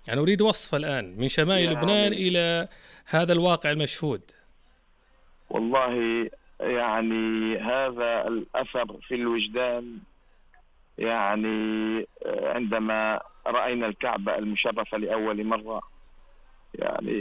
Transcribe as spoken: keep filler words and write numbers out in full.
يعني أريد وصفة الآن من شمال لبنان يعني إلى هذا الواقع المشهود. والله يعني هذا الأثر في الوجدان، يعني آه، عندما رأينا الكعبة المشرفة لأول مرة، يعني